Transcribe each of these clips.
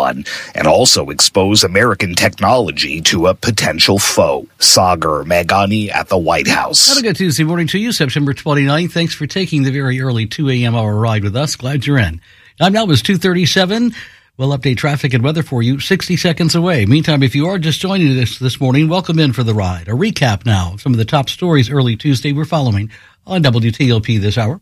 Taiwan and also expose American technology to a potential foe. Sagar Meghani at the White House. Have a good Tuesday morning to you, September 29th. Thanks for taking the very early 2 a.m. hour ride with us. Glad you're in. Time now is 2:37. We'll update traffic and weather for you 60 seconds away. Meantime, if you are just joining us this morning, welcome in for the ride. A recap now of some of the top stories early Tuesday we're following on WTOP this hour.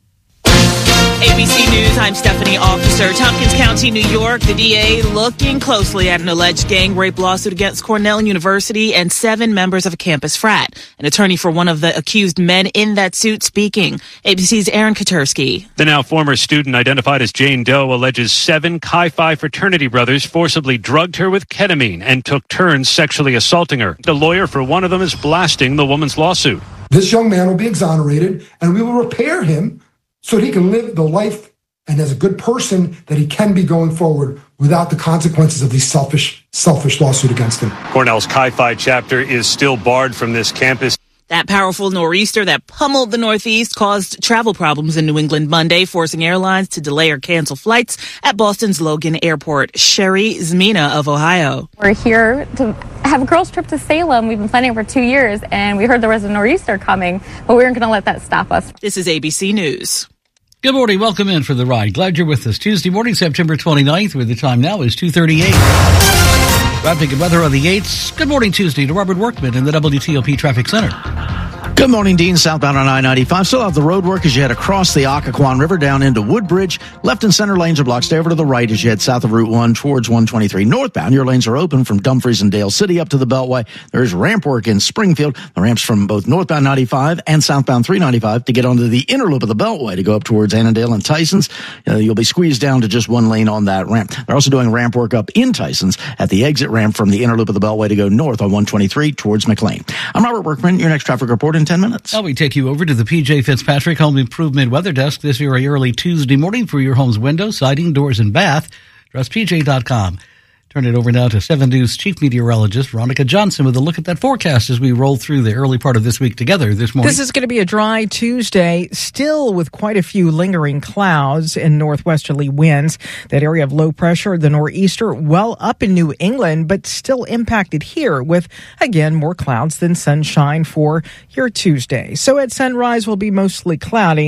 ABC News, I'm Stephanie Officer. Tompkins County, New York, the DA looking closely at an alleged gang rape lawsuit against Cornell University and 7 members of a campus frat. An attorney for one of the accused men in that suit speaking. ABC's Aaron Katersky. The now former student identified as Jane Doe alleges 7 Chi Phi fraternity brothers forcibly drugged her with ketamine and took turns sexually assaulting her. The lawyer for one of them is blasting the woman's lawsuit. This young man will be exonerated and we will repair him so that he can live the life and as a good person that he can be going forward without the consequences of these selfish lawsuit against him. Cornell's Chi Phi chapter is still barred from this campus. That powerful nor'easter that pummeled the Northeast caused travel problems in New England Monday, forcing airlines to delay or cancel flights at Boston's Logan Airport. Sherry Zmina of Ohio. We're here to have a girls' trip to Salem. We've been planning for 2 years, and we heard there was a nor'easter coming, but we weren't going to let that stop us. This is ABC News. Good morning. Welcome in for the ride. Glad you're with us. Tuesday morning, September 29th, where the time now is 2:38. Traffic and weather on the 8s. Good morning, Tuesday, to Robert Workman in the WTOP Traffic Center. Good morning, Dean. Southbound on I-95. Still have the road work as you head across the Occoquan River down into Woodbridge. Left and center lanes are blocked. Stay over to the right as you head south of Route 1 towards 123. Northbound, your lanes are open from Dumfries and Dale City up to the Beltway. There's ramp work in Springfield. The ramps from both northbound 95 and southbound 395 to get onto the inner loop of the Beltway to go up towards Annandale and Tysons. You'll be squeezed down to just one lane on that ramp. They're also doing ramp work up in Tysons at the exit ramp from the inner loop of the Beltway to go north on 123 towards McLean. I'm Robert Workman. Your next traffic report in 10 minutes. Now we take you over to the P.J. Fitzpatrick Home Improvement Weather Desk this very early Tuesday morning for your home's windows, siding, doors, and bath. TrustPJ.com. Turn it over now to 7 News Chief Meteorologist Veronica Johnson with a look at that forecast as we roll through the early part of this week together this morning. This is going to be a dry Tuesday, still with quite a few lingering clouds and northwesterly winds. That area of low pressure, the nor'easter, well up in New England, but still impacted here with, again, more clouds than sunshine for your Tuesday. So at sunrise, will be mostly cloudy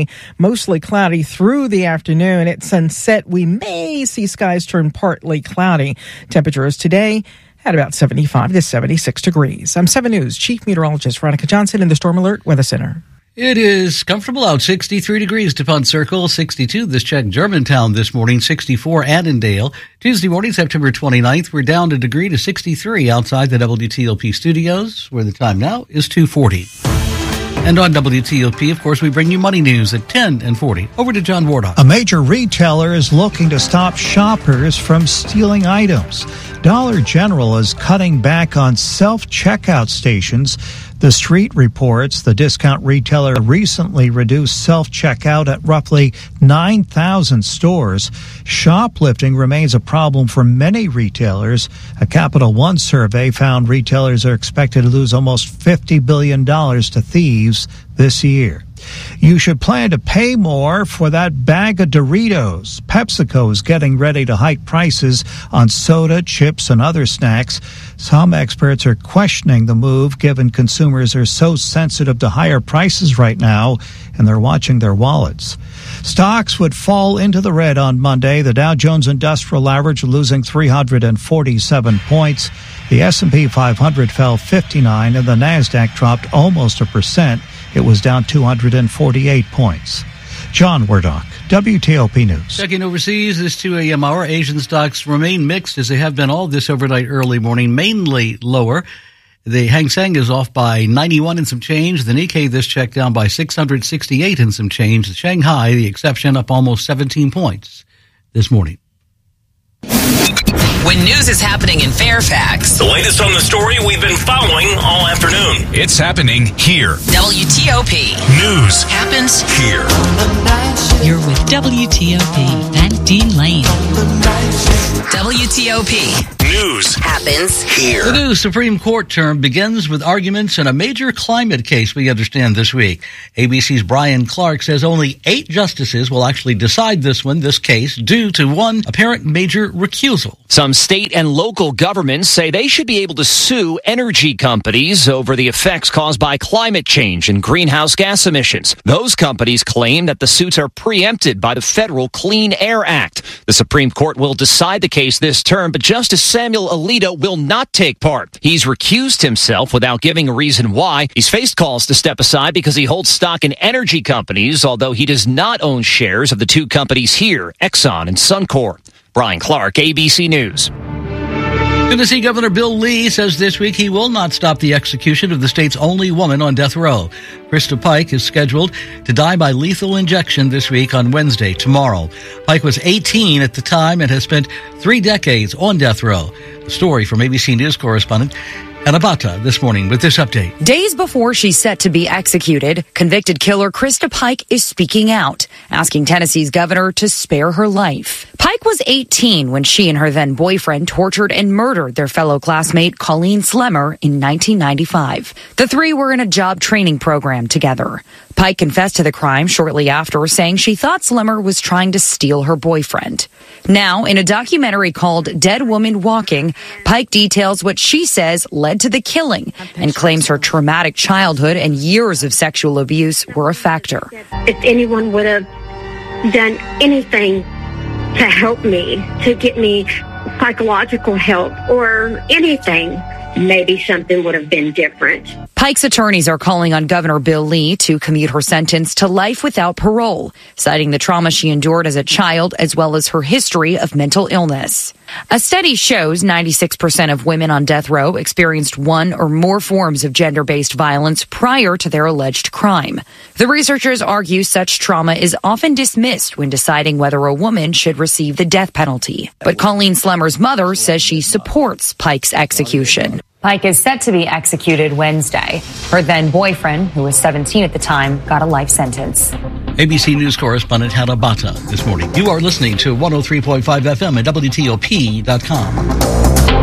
through the afternoon. At sunset, we may see skies turn partly cloudy. Temperatures today at about 75 to 76 degrees. I'm 7 News Chief Meteorologist Veronica Johnson in the Storm Alert Weather Center. It is comfortable out, 63 degrees to Pond Circle, 62 this check Germantown this morning, 64 Annandale. Tuesday morning, September 29th, we're down a degree to 63 outside the WTOP studios, where the time now is 2:40. And on WTOP, of course, we bring you money news at 10 and 40. Over to John Wardock. A major retailer is looking to stop shoppers from stealing items. Dollar General is cutting back on self-checkout stations. The Street reports the discount retailer recently reduced self-checkout at roughly 9,000 stores. Shoplifting remains a problem for many retailers. A Capital One survey found retailers are expected to lose almost $50 billion to thieves this year. You should plan to pay more for that bag of Doritos. PepsiCo is getting ready to hike prices on soda, chips, and other snacks. Some experts are questioning the move, given consumers are so sensitive to higher prices right now, and they're watching their wallets. Stocks would fall into the red on Monday. The Dow Jones Industrial Average losing 347 points. The S&P 500 fell 59, and the Nasdaq dropped almost 1%. It was down 248 points. John Wardock, WTOP News. Checking overseas this 2 a.m. hour, Asian stocks remain mixed as they have been all this overnight early morning, mainly lower. The Hang Seng is off by 91 and some change. The Nikkei this check down by 668 and some change. The Shanghai, the exception, up almost 17 points this morning. When news is happening in Fairfax, the latest on the story we've been following all afternoon. It's happening here. WTOP. News happens here. You're with WTOP and Dean Lane. WTOP News happens here. The new Supreme Court term begins with arguments in a major climate case, we understand, this week. ABC's Brian Clark says only 8 justices will actually decide this case due to one apparent major recusal. Some state and local governments say they should be able to sue energy companies over the effects caused by climate change and greenhouse gas emissions. Those companies claim that the suits are preempted by the Federal Clean Air Act. The Supreme Court will decide the case this term, but Justice Samuel Alito will not take part. He's recused himself without giving a reason why. He's faced calls to step aside because he holds stock in energy companies, although he does not own shares of the 2 companies here, Exxon and Suncor. Brian Clark, ABC News. Tennessee Governor Bill Lee says this week he will not stop the execution of the state's only woman on death row. Krista Pike is scheduled to die by lethal injection this week on Wednesday, tomorrow. Pike was 18 at the time and has spent 3 decades on death row. The story from ABC News correspondent Hannah Bata this morning with this update. Days before she's set to be executed, convicted killer Krista Pike is speaking out, asking Tennessee's governor to spare her life. Pike was 18 when she and her then boyfriend tortured and murdered their fellow classmate Colleen Slemmer in 1995. The 3 were in a job training program together. Pike confessed to the crime shortly after, saying she thought Slemmer was trying to steal her boyfriend. Now, in a documentary called Dead Woman Walking, Pike details what she says led to the killing and claims her traumatic childhood and years of sexual abuse were a factor. If anyone would have done anything to help me, to get me psychological help or anything, maybe something would have been different. Pike's attorneys are calling on Governor Bill Lee to commute her sentence to life without parole, citing the trauma she endured as a child as well as her history of mental illness. A study shows 96% of women on death row experienced one or more forms of gender-based violence prior to their alleged crime. The researchers argue such trauma is often dismissed when deciding whether a woman should receive the death penalty. But Colleen Slemmer's mother says she supports Pike's execution. Pike is set to be executed Wednesday. Her then boyfriend, who was 17 at the time, got a life sentence. ABC News correspondent Hannah Bata this morning. You are listening to 103.5 FM at WTOP.com.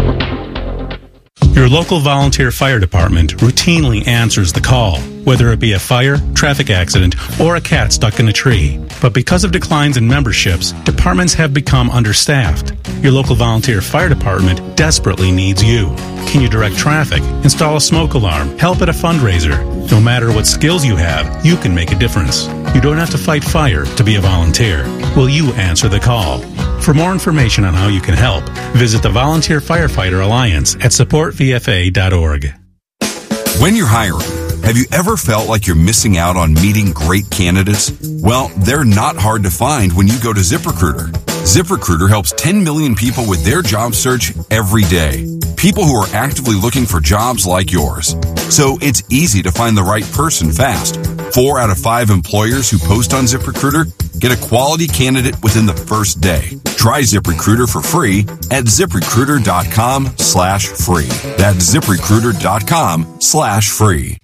Your local volunteer fire department routinely answers the call, whether it be a fire, traffic accident, or a cat stuck in a tree. But because of declines in memberships, departments have become understaffed. Your local volunteer fire department desperately needs you. Can you direct traffic, install a smoke alarm, help at a fundraiser? No matter what skills you have, you can make a difference. You don't have to fight fire to be a volunteer. Will you answer the call? For more information on how you can help, visit the Volunteer Firefighter Alliance at supportvfa.org. When you're hiring, have you ever felt like you're missing out on meeting great candidates? Well, they're not hard to find when you go to ZipRecruiter. ZipRecruiter helps 10 million people with their job search every day. People who are actively looking for jobs like yours. So it's easy to find the right person fast. 4 out of 5 employers who post on ZipRecruiter get a quality candidate within the first day. Try ZipRecruiter for free at ZipRecruiter.com/free. That's ZipRecruiter.com/free.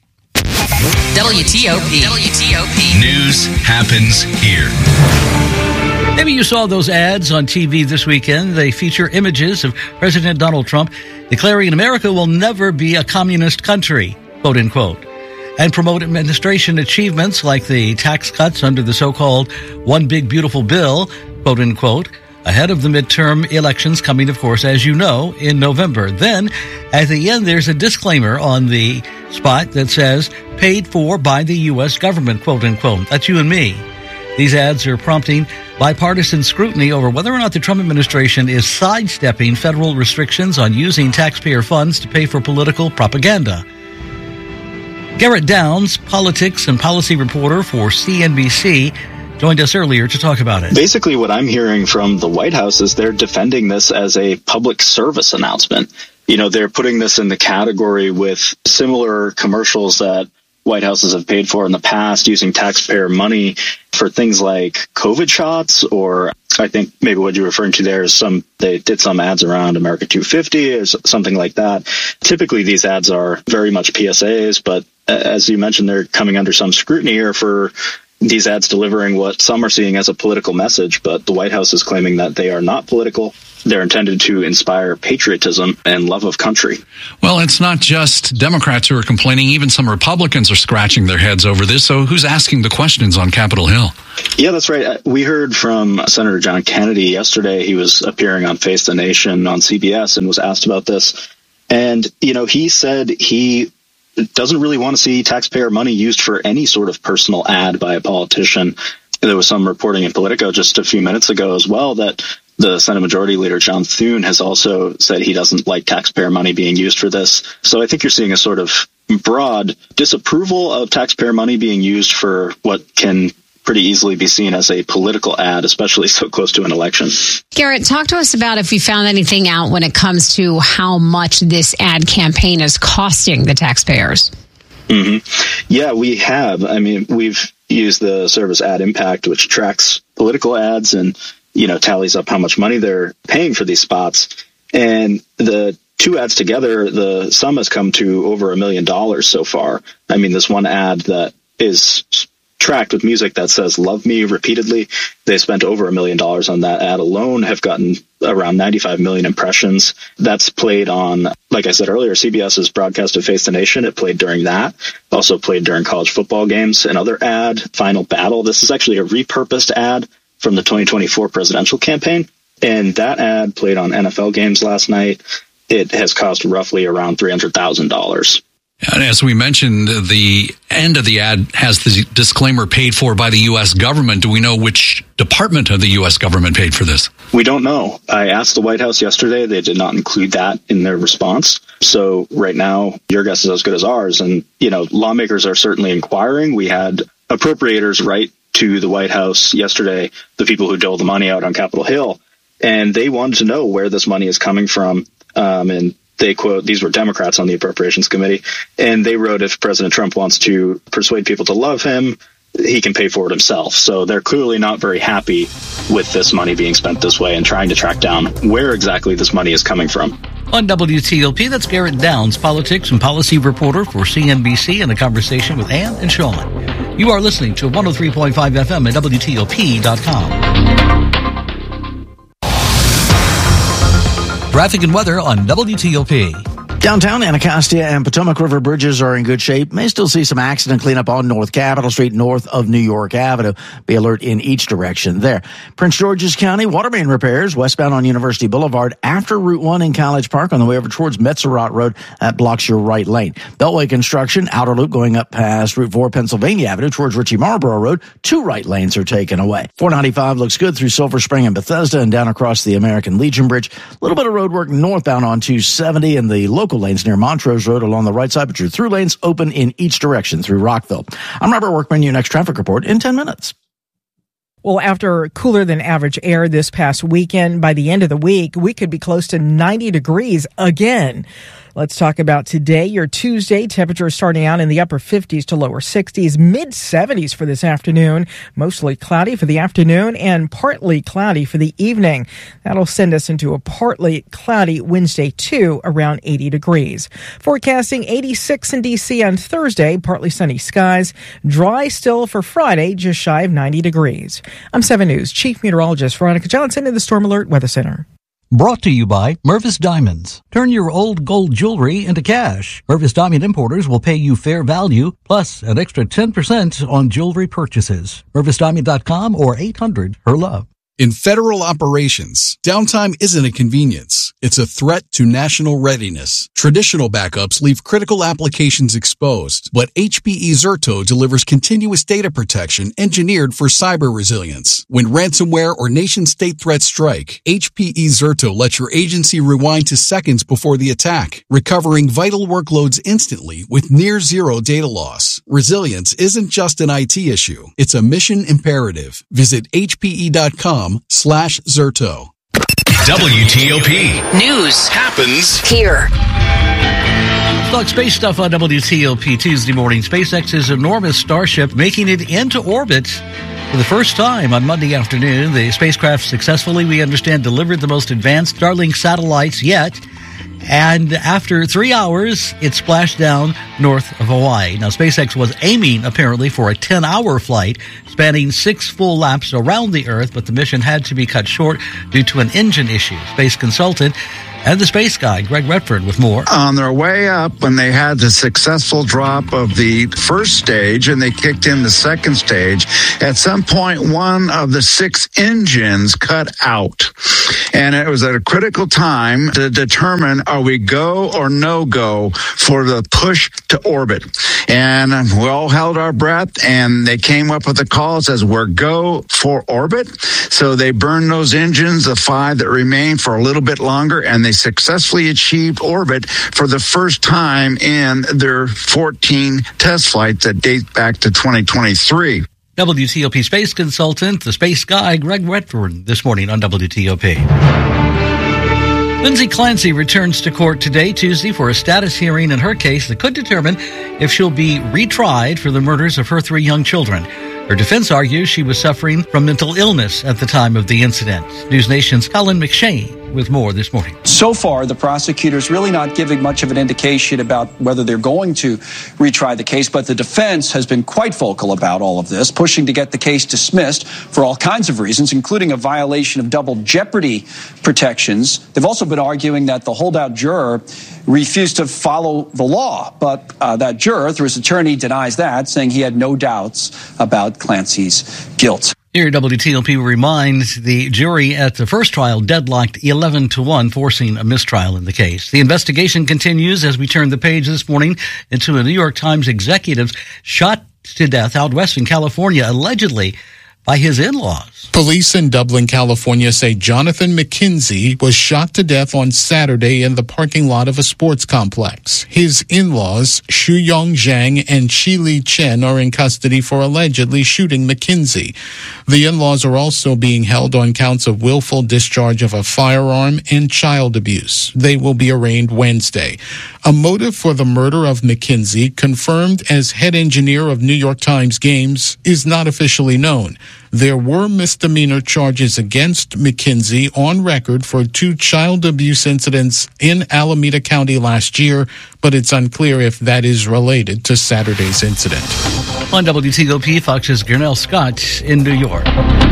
WTOP. News happens here. Maybe you saw those ads on TV this weekend. They feature images of President Donald Trump declaring America will never be a communist country, quote unquote, and promote administration achievements like the tax cuts under the so-called One Big Beautiful Bill, quote unquote, ahead of the midterm elections coming, of course, as you know, in November. Then, at the end, there's a disclaimer on the spot that says, paid for by the U.S. government, quote unquote. That's you and me. These ads are prompting bipartisan scrutiny over whether or not the Trump administration is sidestepping federal restrictions on using taxpayer funds to pay for political propaganda. Garrett Downs, politics and policy reporter for CNBC, joined us earlier to talk about it. Basically, what I'm hearing from the White House is they're defending this as a public service announcement. You know, they're putting this in the category with similar commercials that White Houses have paid for in the past using taxpayer money for things like COVID shots, or I think maybe what you're referring to there is they did some ads around America 250 or something like that. Typically, these ads are very much PSAs, but as you mentioned, they're coming under some scrutiny here for these ads delivering what some are seeing as a political message, but the White House is claiming that they are not political. They're intended to inspire patriotism and love of country. Well, it's not just Democrats who are complaining. Even some Republicans are scratching their heads over this. So who's asking the questions on Capitol Hill? Yeah, that's right. We heard from Senator John Kennedy yesterday. He was appearing on Face the Nation on CBS and was asked about this. And, he said he doesn't really want to see taxpayer money used for any sort of personal ad by a politician. There was some reporting in Politico just a few minutes ago as well that the Senate Majority Leader, John Thune, has also said he doesn't like taxpayer money being used for this. So I think you're seeing a sort of broad disapproval of taxpayer money being used for what can pretty easily be seen as a political ad, especially so close to an election. Garrett, talk to us about if you found anything out when it comes to how much this ad campaign is costing the taxpayers. Mm-hmm. Yeah, we have. I mean, we've used the service Ad Impact, which tracks political ads and tallies up how much money they're paying for these spots. And the two ads together, the sum has come to over $1 million so far. I mean, this one ad that is tracked with music that says "Love Me" repeatedly, they spent over $1 million on that ad alone, have gotten around 95 million impressions. That's played on, like I said earlier, CBS's broadcast of Face the Nation. It played during that. Also played during college football games. Another ad, Final Battle. This is actually a repurposed ad from the 2024 presidential campaign. And that ad played on NFL games last night. It has cost roughly around $300,000. And as we mentioned, the end of the ad has the disclaimer paid for by the U.S. government. Do we know which department of the U.S. government paid for this? We don't know. I asked the White House yesterday. They did not include that in their response. So right now, your guess is as good as ours. And, lawmakers are certainly inquiring. We had appropriators write to the White House yesterday, the people who dole the money out on Capitol Hill, and they wanted to know where this money is coming from. And they quote, these were Democrats on the Appropriations Committee, and they wrote, if President Trump wants to persuade people to love him, he can pay for it himself. So they're clearly not very happy with this money being spent this way and trying to track down where exactly this money is coming from. On WTOP, that's Garrett Downs, politics and policy reporter for CNBC, in a conversation with Ann and Sean. You are listening to 103.5 FM at WTOP.com. Traffic and weather on WTOP. Downtown Anacostia and Potomac River bridges are in good shape. May still see some accident cleanup on North Capitol Street, north of New York Avenue. Be alert in each direction there. Prince George's County, water main repairs westbound on University Boulevard after Route 1 in College Park on the way over towards Metzerott Road. That blocks your right lane. Beltway construction, outer loop going up past Route 4 Pennsylvania Avenue towards Ritchie Marlborough Road. 2 right lanes are taken away. 495 looks good through Silver Spring and Bethesda and down across the American Legion Bridge. A little bit of road work northbound on 270 and the local lanes near Montrose Road along the right side, but your through lanes open in each direction through Rockville. I'm Robert Workman, your next traffic report in 10 minutes. Well, after cooler than average air this past weekend, by the end of the week, we could be close to 90 degrees again. Let's talk about today, your Tuesday. Temperatures starting out in the upper 50s to lower 60s, mid 70s for this afternoon. Mostly cloudy for the afternoon and partly cloudy for the evening. That'll send us into a partly cloudy Wednesday too, around 80 degrees. Forecasting 86 in D.C. on Thursday, partly sunny skies. Dry still for Friday, just shy of 90 degrees. I'm 7 News Chief Meteorologist Veronica Johnson in the Storm Alert Weather Center. Brought to you by Mervis Diamonds. Turn your old gold jewelry into cash. Mervis Diamond Importers will pay you fair value, plus an extra 10% on jewelry purchases. MervisDiamond.com or 800-HER-LOVE. In federal operations, downtime isn't a convenience. It's a threat to national readiness. Traditional backups leave critical applications exposed, but HPE Zerto delivers continuous data protection engineered for cyber resilience. When ransomware or nation-state threats strike, HPE Zerto lets your agency rewind to seconds before the attack, recovering vital workloads instantly with near zero data loss. Resilience isn't just an IT issue. It's a mission imperative. Visit hpe.com/Zerto. WTOP. News happens here. Talk space stuff on WTOP Tuesday morning. SpaceX's enormous Starship making it into orbit for the first time on Monday afternoon. The spacecraft successfully, we understand, delivered the most advanced Starlink satellites yet. And after 3 hours, it splashed down north of Hawaii. Now, SpaceX was aiming, apparently, for a 10-hour flight spanning 6 full laps around the Earth, but the mission had to be cut short due to an engine issue. Space consultant and the space guy, Greg Redford, with more. On their way up, when they had the successful drop of the first stage and they kicked in the second stage, at some point, one of the 6 engines cut out. And it was at a critical time to determine, are we go or no go for the push to orbit? And we all held our breath, and they came up with a call that says, we're go for orbit. So they burned those engines, the 5 that remained, for a little bit longer, and they successfully achieved orbit for the first time in their 14 test flights that date back to 2023. WTOP space consultant, the space guy, Greg Redford, this morning on WTOP. Lindsay Clancy returns to court today, Tuesday, for a status hearing in her case that could determine if she'll be retried for the murders of her 3 young children. Her defense argues she was suffering from mental illness at the time of the incident. News Nation's Colin McShane with more this morning. So far, the prosecutor's really not giving much of an indication about whether they're going to retry the case, but the defense has been quite vocal about all of this, pushing to get the case dismissed for all kinds of reasons, including a violation of double jeopardy protections. They've also been arguing that the holdout juror refused to follow the law, but that juror, through his attorney, denies that, saying he had no doubts about Clancy's guilt. Here at WTOP reminds the jury at the first trial deadlocked 11-1, forcing a mistrial in the case. The investigation continues as we turn the page this morning into a New York Times executive shot to death out west in California, allegedly by his in-laws. Police in Dublin, California say Jonathan McKenzie was shot to death on Saturday in the parking lot of a sports complex. His in-laws, Shuyong Zhang and Chi-Li Chen, are in custody for allegedly shooting McKenzie. The in-laws are also being held on counts of willful discharge of a firearm and child abuse. They will be arraigned Wednesday. A motive for the murder of McKenzie, confirmed as head engineer of New York Times Games, is not officially known. There were misdemeanor charges against McKenzie on record for 2 child abuse incidents in Alameda County last year, but it's unclear if that is related to Saturday's incident. On WTOP, Fox's Gernell Scott in New York.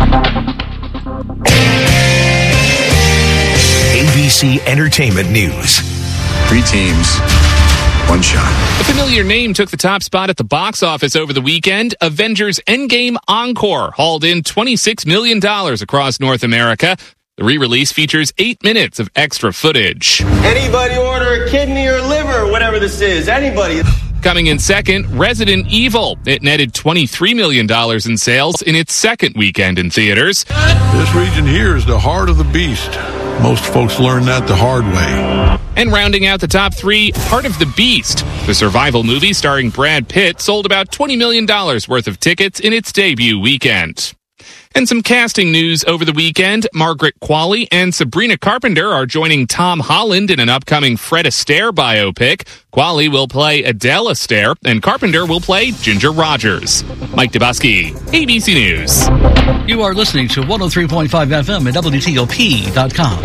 ABC Entertainment News. 3 teams. 1 shot. A familiar name took the top spot at the box office over the weekend. Avengers Endgame Encore hauled in $26 million across North America. The re-release features 8 minutes of extra footage. Anybody order a kidney or liver, whatever this is? Anybody. Coming in second, Resident Evil. It netted $23 million in sales in its second weekend in theaters. This region here is the heart of the beast. Most folks learn that the hard way. And rounding out the top 3, Heart of the Beast. The survival movie starring Brad Pitt sold about $20 million worth of tickets in its debut weekend. And some casting news over the weekend. Margaret Qualley and Sabrina Carpenter are joining Tom Holland in an upcoming Fred Astaire biopic. Qualley will play Adele Astaire, and Carpenter will play Ginger Rogers. Mike Dubusky, ABC News. You are listening to 103.5 FM at WTOP.com.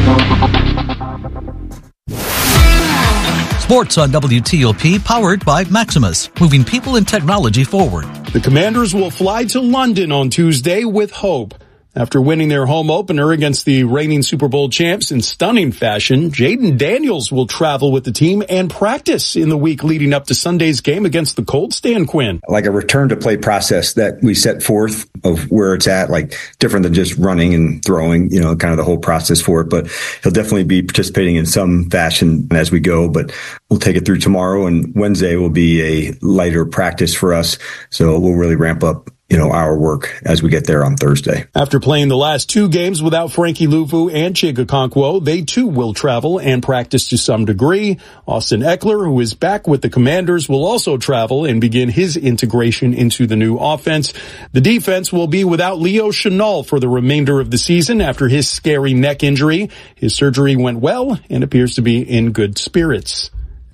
Sports on WTOP, powered by Maximus, moving people and technology forward. The Commanders will fly to London on Tuesday with hope. After winning their home opener against the reigning Super Bowl champs in stunning fashion, Jaden Daniels will travel with the team and practice in the week leading up to Sunday's game against the Colts. Dan Quinn. Like a return to play process that we set forth of where it's at, like different than just running and throwing, you know, kind of the whole process for it. But he'll definitely be participating in some fashion as we go, but we'll take it through tomorrow, and Wednesday will be a lighter practice for us. So we'll really ramp up, you know, our work as we get there on Thursday. After playing the last 2 games without Frankie Luvu and Chig Okonkwo, they too will travel and practice to some degree. Austin Eckler, who is back with the Commanders, will also travel and begin his integration into the new offense. The defense will be without Leo Chenal for the remainder of the season after his scary neck injury. His surgery went well and appears to be in good spirits.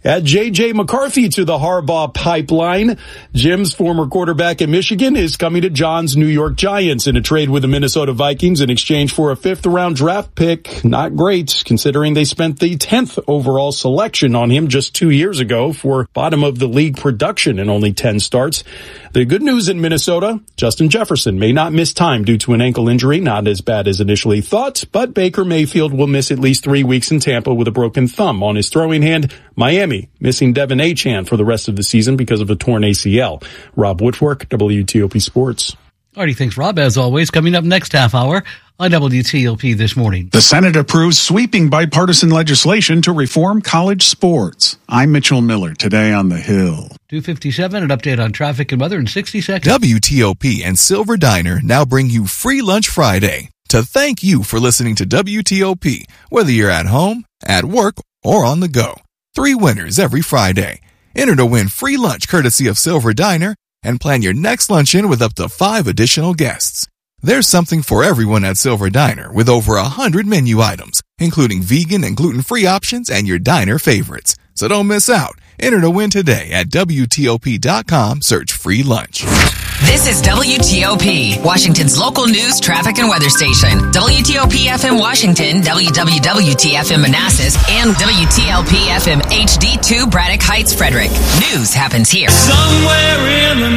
Add J.J. McCarthy to the Harbaugh pipeline. Jim's former quarterback at Michigan is coming to John's New York Giants in a trade with the Minnesota Vikings in exchange for a 5th-round draft pick. Not great, considering they spent the 10th overall selection on him just 2 years ago for bottom-of-the-league production in only 10 starts. The good news in Minnesota, Justin Jefferson may not miss time due to an ankle injury, not as bad as initially thought, but Baker Mayfield will miss at least 3 weeks in Tampa with a broken thumb on his throwing hand. Miami missing Devin Achane for the rest of the season because of a torn ACL. Rob Woodfork, WTOP Sports. Alrighty, thanks, Rob. As always, coming up next half hour on WTOP This Morning. The Senate approves sweeping bipartisan legislation to reform college sports. I'm Mitchell Miller, today on the Hill. 2:57, an update on traffic and weather in 60 seconds. WTOP and Silver Diner now bring you Free Lunch Friday to thank you for listening to WTOP, whether you're at home, at work, or on the go. 3 winners every Friday. Enter to win free lunch courtesy of Silver Diner and plan your next luncheon with up to 5 additional guests. There's something for everyone at Silver Diner with over 100 menu items, including vegan and gluten-free options and your diner favorites. So don't miss out. Enter to win today at WTOP.com. Search free lunch. This is WTOP, Washington's local news, traffic, and weather station. WTOP FM Washington, WWWT FM Manassas, and WTLP FM HD2 Braddock Heights, Frederick. News happens here. Somewhere in the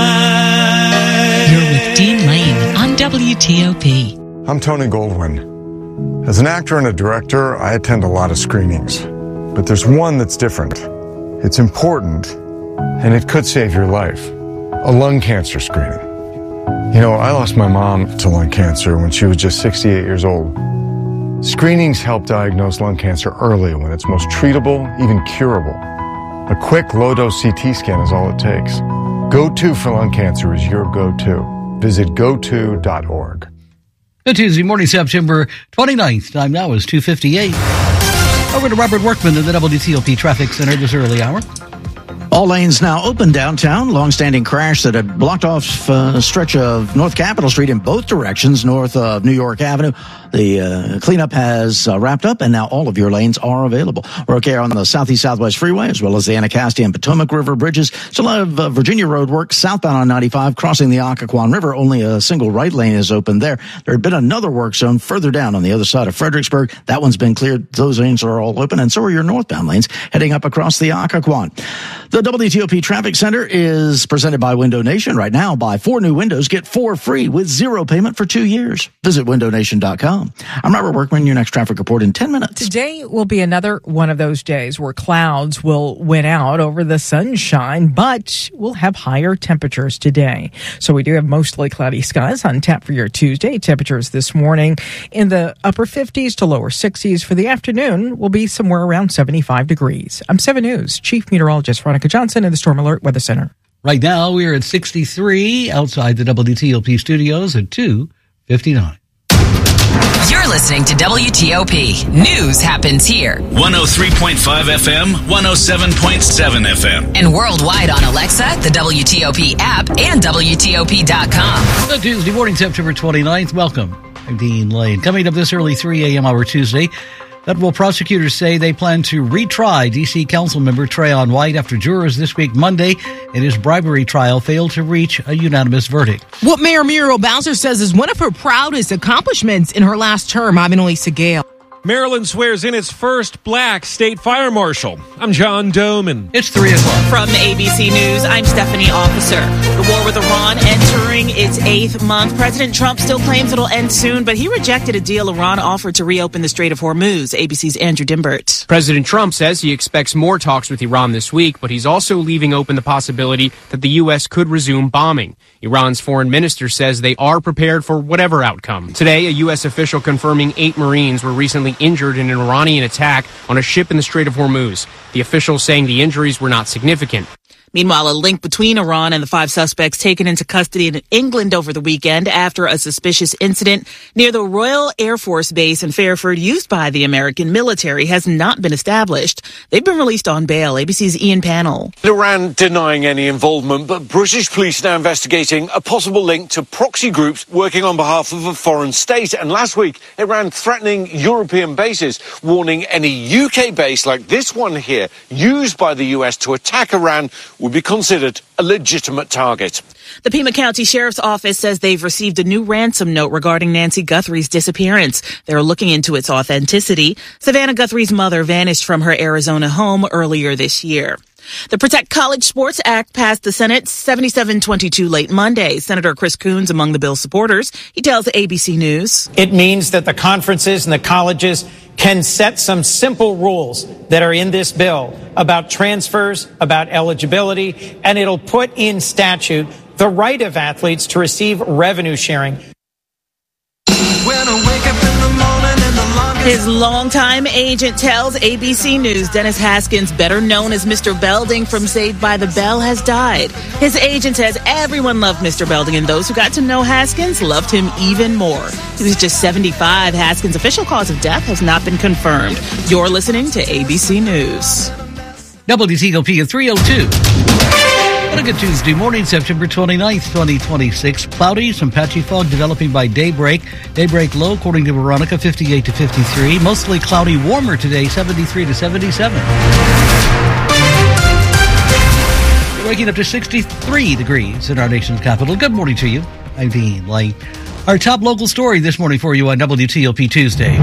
night. You're with Dean Lane on WTOP. I'm Tony Goldwyn. As an actor and a director, I attend a lot of screenings. But there's one that's different. It's important, and it could save your life. A lung cancer screening. You know, I lost my mom to lung cancer when she was just 68 years old. Screenings help diagnose lung cancer early when it's most treatable, even curable. A quick low-dose CT scan is all it takes. Go-To for lung cancer is your go-to. Visit goto.org. Good Tuesday morning, September 29th. Time now is 2:58. Over to Robert Workman in the WTOP Traffic Center this early hour. All lanes now open downtown. Long-standing crash that had blocked off a stretch of North Capitol Street in both directions, north of New York Avenue. The cleanup has wrapped up, and now all of your lanes are available. We're okay on the Southeast-Southwest Freeway, as well as the Anacostia and Potomac River bridges. Still a lot of Virginia Road work southbound on 95, crossing the Occoquan River. Only a single right lane is open there. There had been another work zone further down on the other side of Fredericksburg. That one's been cleared. Those lanes are all open, and so are your northbound lanes heading up across the Occoquan. The WTOP Traffic Center is presented by Window Nation. Right now, buy 4 new windows, get 4 free with 0 payment for 2 years. Visit windownation.com. I'm Robert Workman, your next traffic report in 10 minutes. Today will be another one of those days where clouds will win out over the sunshine, but we'll have higher temperatures today. So we do have mostly cloudy skies on tap for your Tuesday. Temperatures this morning in the upper 50s to lower 60s. For the afternoon, will be somewhere around 75 degrees. I'm 7 News Chief Meteorologist Veronica Johnson in the Storm Alert Weather Center. Right now, we're at 63 outside the WTOP studios at 2:59. You're listening to WTOP. News happens here. 103.5 FM, 107.7 FM. And worldwide on Alexa, the WTOP app, and WTOP.com. Good Tuesday morning, September 29th. Welcome. I'm Dean Lane. Coming up this early 3 a.m. hour Tuesday, federal prosecutors say they plan to retry D.C. Councilmember Trayon White after jurors this week Monday in his bribery trial failed to reach a unanimous verdict. What Mayor Muriel Bowser says is one of her proudest accomplishments in her last term. I'm Annalisa Gale. Maryland swears in its first black state fire marshal. I'm John Doman. It's 3 o'clock. From ABC News, I'm Stephanie Officer. The war with Iran entering its 8th month. President Trump still claims it'll end soon, but he rejected a deal Iran offered to reopen the Strait of Hormuz. ABC's Andrew Dimbert. President Trump says he expects more talks with Iran this week, but he's also leaving open the possibility that the U.S. could resume bombing. Iran's foreign minister says they are prepared for whatever outcome. Today, a U.S. official confirming 8 Marines were recently injured in an Iranian attack on a ship in the Strait of Hormuz. The official saying the injuries were not significant. Meanwhile, a link between Iran and the 5 suspects taken into custody in England over the weekend after a suspicious incident near the Royal Air Force Base in Fairford used by the American military has not been established. They've been released on bail. ABC's Ian Pannell. Iran denying any involvement, but British police now investigating a possible link to proxy groups working on behalf of a foreign state. And last week, Iran threatening European bases, warning any UK base like this one here, used by the US to attack Iran, would be considered a legitimate target. The Pima County Sheriff's Office says they've received a new ransom note regarding Nancy Guthrie's disappearance. They're looking into its authenticity. Savannah Guthrie's mother vanished from her Arizona home earlier this year. The Protect College Sports Act passed the Senate 77-22 late Monday. Senator Chris Coons among the bill's supporters. He tells ABC News. It means that the conferences and the colleges can set some simple rules that are in this bill about transfers, about eligibility, and it'll put in statute the right of athletes to receive revenue sharing. His longtime agent tells ABC News Dennis Haskins, better known as Mr. Belding from Saved by the Bell, has died. His agent says everyone loved Mr. Belding, and those who got to know Haskins loved him even more. He was just 75. Haskins' official cause of death has not been confirmed. You're listening to ABC News. WTOP at 3:02. What a good Tuesday morning, September 29th, 2026. Cloudy, some patchy fog developing by daybreak. Daybreak low, according to Veronica, 58 to 53. Mostly cloudy, warmer today, 73 to 77. We're waking up to 63 degrees in our nation's capital. Good morning to you. I'm Dean Lane. Our top local story this morning for you on WTOP Tuesday.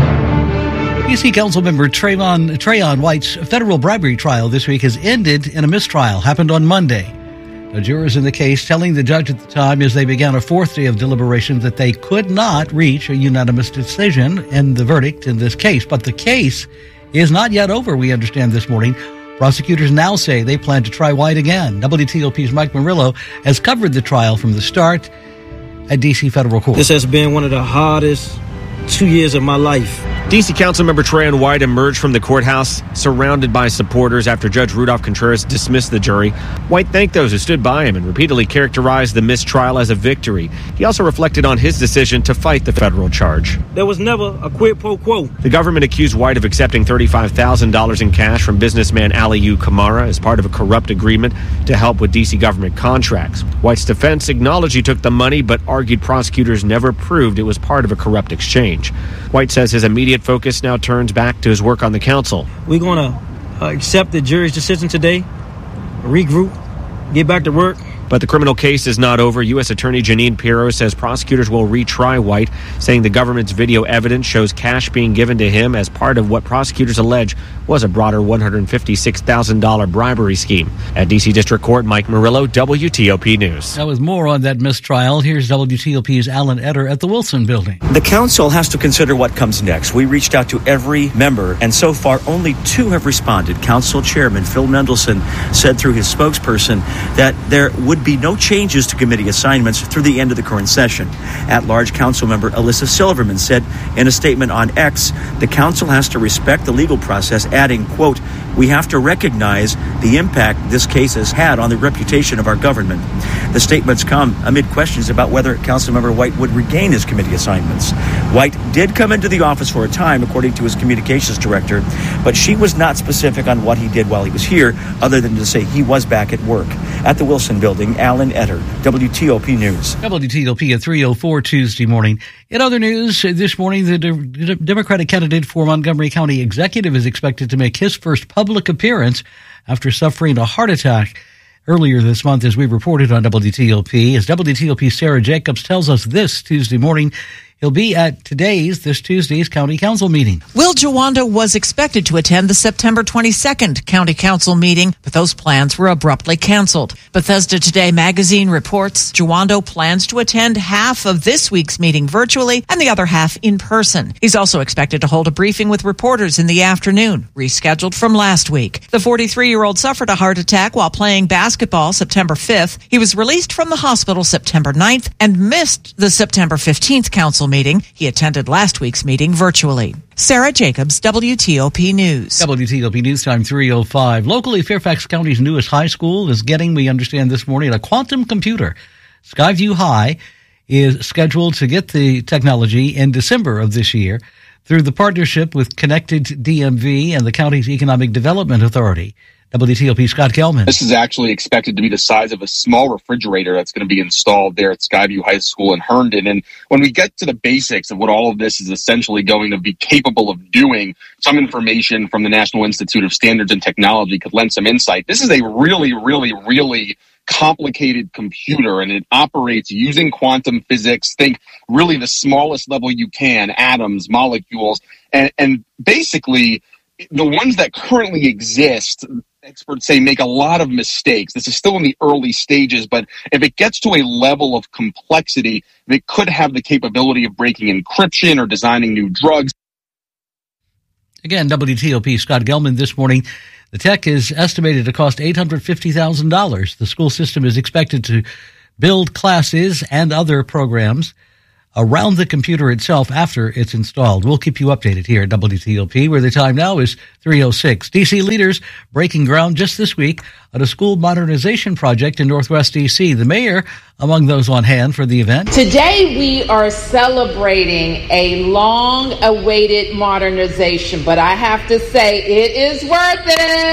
D.C. Councilmember Trayon White's federal bribery trial this week has ended in a mistrial. Happened on Monday. The jurors in the case telling the judge at the time as they began a fourth day of deliberation that they could not reach a unanimous decision in the verdict in this case. But the case is not yet over, we understand this morning. Prosecutors now say they plan to try White again. WTOP's Mike Murillo has covered the trial from the start at D.C. Federal Court. This has been one of the hardest 2 years of my life. D.C. Councilmember Trayon White emerged from the courthouse surrounded by supporters after Judge Rudolph Contreras dismissed the jury. White thanked those who stood by him and repeatedly characterized the mistrial as a victory. He also reflected on his decision to fight the federal charge. There was never a quid pro quo. The government accused White of accepting $35,000 in cash from businessman Aliyu Kamara as part of a corrupt agreement to help with D.C. government contracts. White's defense acknowledged he took the money, but argued prosecutors never proved it was part of a corrupt exchange. White says his immediate focus now turns back to his work on the council. We're going to accept the jury's decision today, regroup, get back to work. But the criminal case is not over. U.S. Attorney Jeanine Pirro says prosecutors will retry White, saying the government's video evidence shows cash being given to him as part of what prosecutors allege was a broader $156,000 bribery scheme. At D.C. District Court, Mike Murillo, WTOP News. That was more on that mistrial. Here's WTOP's Alan Etter at the Wilson Building. The council has to consider what comes next. We reached out to every member, and so far only 2 have responded. Council Chairman Phil Mendelson said through his spokesperson that there would be no changes to committee assignments through the end of the current session. At-large council member Alyssa Silverman said in a statement on X, the council has to respect the legal process, adding, quote, "We have to recognize the impact this case has had on the reputation of our government." The statements come amid questions about whether Councilmember White would regain his committee assignments. White did come into the office for a time, according to his communications director, but she was not specific on what he did while he was here, other than to say he was back at work. At the Wilson Building, Alan Etter, WTOP News. WTOP at 3:04 Tuesday morning. In other news, this morning, the Democratic candidate for Montgomery County Executive is expected to make his first public appearance after suffering a heart attack earlier this month, as we reported on WTOP. As WTOP's Sarah Jacobs tells us this Tuesday morning, he'll be at this Tuesday's County Council meeting. Will Jawando was expected to attend the September 22nd County Council meeting, but those plans were abruptly canceled. Bethesda Today magazine reports Jawando plans to attend half of this week's meeting virtually and the other half in person. He's also expected to hold a briefing with reporters in the afternoon, rescheduled from last week. The 43-year-old suffered a heart attack while playing basketball September 5th. He was released from the hospital September 9th and missed the September 15th council meeting. He attended last week's meeting virtually. Sarah Jacobs, WTOP News. WTOP News Time 3:05. Locally, Fairfax County's newest high school is getting, we understand this morning, a quantum computer. Skyview High is scheduled to get the technology in December of this year through the partnership with Connected DMV and the county's Economic Development Authority. WTOP Scott Gelman. This is actually expected to be the size of a small refrigerator that's going to be installed there at Skyview High School in Herndon. And when we get to the basics of what all of this is essentially going to be capable of doing, some information from the National Institute of Standards and Technology could lend some insight. This is a really, really, really complicated computer, and it operates using quantum physics. Think really the smallest level you can, atoms, molecules, and basically the ones that currently exist, experts say, make a lot of mistakes. This is still in the early stages, but if it gets to a level of complexity, it could have the capability of breaking encryption or designing new drugs. Again, WTOP Scott Gelman this morning. The tech is estimated to cost $850,000. The school system is expected to build classes and other programs around the computer itself after it's installed. We'll keep you updated here at WTOP, where the time now is 3:06. D.C. leaders breaking ground just this week on a school modernization project in Northwest D.C. The mayor among those on hand for the event. Today we are celebrating a long-awaited modernization, but I have to say it is worth